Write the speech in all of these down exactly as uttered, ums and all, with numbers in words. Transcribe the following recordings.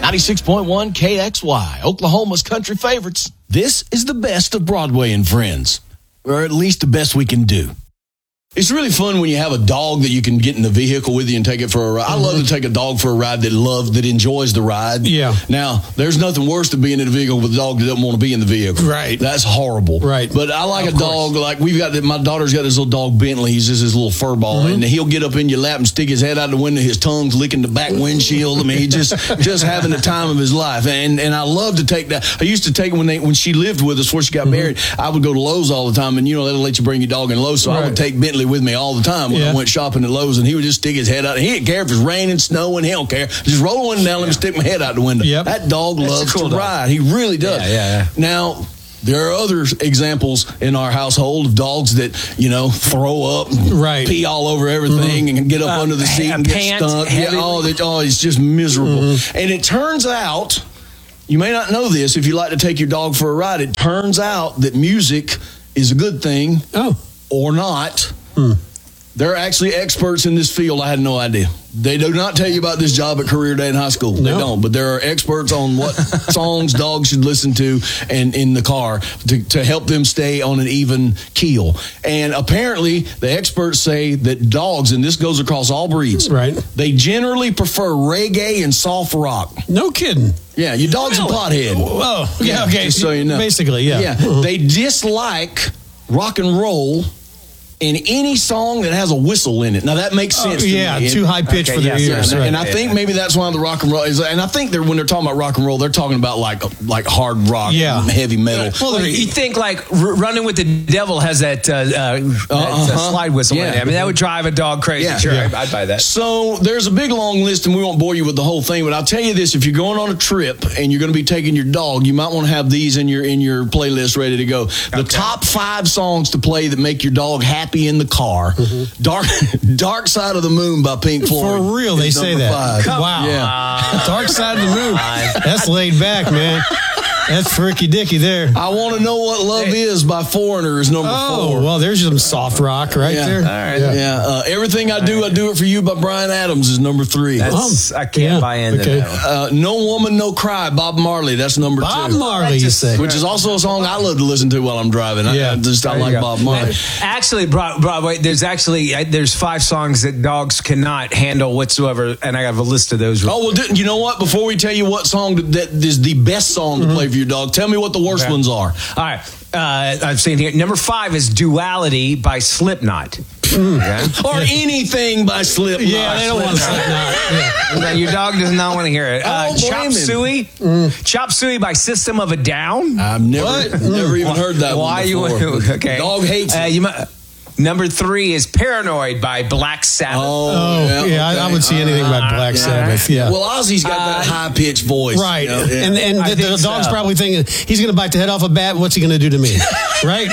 ninety-six point one K X Y, Oklahoma's country favorites. This is the best of Broadway and Friends, or at least the best we can do. It's really fun when you have a dog that you can get in the vehicle with you and take it for a ride. Mm-hmm. I love to take a dog for a ride that loves, that enjoys the ride. Yeah. Now, there's nothing worse than being in a vehicle with a dog that doesn't want to be in the vehicle. Right. That's horrible. Right. But I like of a dog, course. like we've got, my daughter's got this little dog, Bentley. He's just his little fur ball. Mm-hmm. And he'll get up in your lap and stick his head out the window. His tongue's licking the back windshield. I mean, he's just, just having the time of his life. And and I love to take that. I used to take him when they, when she lived with us before she got mm-hmm. married. I would go to Lowe's all the time. And, you know, they'll let you bring your dog in Lowe's. So right. I would take Bentley with me all the time. When yeah. I went shopping at Lowe's, and he would just stick his head out. He didn't care if it's raining, snowing. He don't care. Just roll the window down, let me stick my head out the window. Yep. That dog That's loves cool to dog. ride. He really does. Yeah, yeah, yeah. Now, there are other examples in our household of dogs that, you know, throw up, right. pee all over everything, mm-hmm. and get up uh, under the seat and get pant, stunk. Yeah, oh, they, oh, it's just miserable. Mm-hmm. And it turns out, you may not know this if you like to take your dog for a ride, it turns out that music is a good thing oh. or not. Hmm. They're actually experts in this field. I had no idea. They do not tell you about this job at Career Day in high school. They no. don't. But there are experts on what songs dogs should listen to and in the car to, to help them stay on an even keel. And apparently, the experts say that dogs, and this goes across all breeds, right. they generally prefer reggae and soft rock. No kidding. Yeah, your dog's really? a pothead. Oh, yeah, yeah, okay. Just so you know. Basically, yeah. Yeah, mm-hmm. They dislike rock and roll in any song that has a whistle in it. Now, that makes sense oh, to yeah, me. too high pitched okay, for their yes, ears. And, right. and I think maybe that's why the rock and roll is, and I think they're, when they're talking about rock and roll, they're talking about like like hard rock, yeah. heavy metal. Well, well, you think like R- Running with the Devil has that, uh, uh, that uh-huh. uh, slide whistle yeah. in it. I mean, that would drive a dog crazy. Yeah. Sure, yeah. I'd, I'd buy that. So there's a big long list, and we won't bore you with the whole thing, but I'll tell you this: if you're going on a trip and you're going to be taking your dog, you might want to have these in your in your playlist ready to go. The okay. top five songs to play that make your dog happy in the car. Mm-hmm. Dark Dark Side of the Moon by Pink Floyd. For real, they say that. Five. Wow. Yeah. Dark Side of the Moon. That's laid back, man. That's freaky dicky there. I want to know what love hey. is by Foreigner is number oh, four. Well, there's some soft rock right yeah. there. All right. Yeah. yeah. Uh, Everything I Do, I Do It For You by Bryan Adams is number three. That's, I can't yeah. buy into okay. that one. Uh, No Woman, No Cry, Bob Marley. That's number Bob two. Bob Marley, you say. Which is also a song I love to listen to while I'm driving. Yeah. I, I just I like go. Bob Marley. Actually, Broadway, there's actually there's five songs that dogs cannot handle whatsoever, and I have a list of those. Oh, well, you know what? Before we tell you what song that is the best song to mm-hmm. play for your dog, tell me what the worst okay. ones are. All right. Uh, I've seen here. Number five is Duality by Slipknot. Okay. Or anything by Slipknot. Yeah, they don't want Slipknot. Yeah. Your dog does not want to hear it. Uh, Chop Suey. Mm. Chop Suey by System of a Down. I've never, what? never even heard that Why one before. You, okay. Dog hates uh, it. You might, Number three is Paranoid by Black Sabbath. Oh, oh yeah, yeah okay. I, I would see anything uh, by Black yeah. Sabbath. Yeah. Well, Ozzy's got uh, that high-pitched voice. Right. You know? yeah. And, and the, the dog's so. probably thinking, he's going to bite the head off a bat. What's he going to do to me? Right?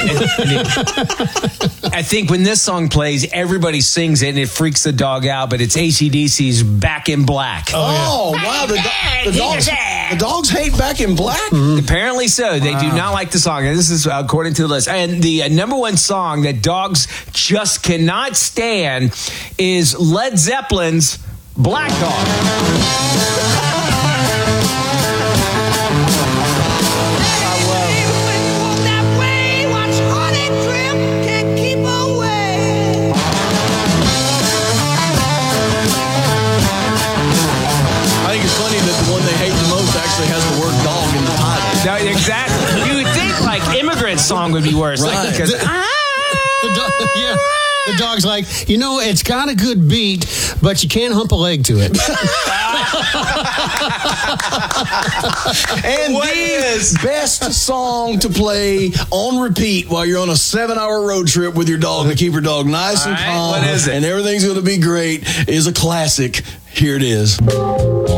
I think when this song plays, everybody sings it and it freaks the dog out, but it's A C D C's Back in Black. Oh, oh yeah. wow. The, do- the, dogs, the dogs hate Back in Black? Mm-hmm. Apparently so. They wow. do not like the song. And this is according to the list. And the uh, number one song that dogs just cannot stand is Led Zeppelin's Black Dog. Has the word dog in the title. No, exactly. You would think like Immigrant Song would be worse. Right. Like, because, the, the dog, yeah. The dog's like, you know, it's got a good beat, but you can't hump a leg to it. And what the is best song to play on repeat while you're on a seven-hour road trip with your dog to keep your dog nice All and right, calm. what is it? And everything's going to be great is a classic. Here it is.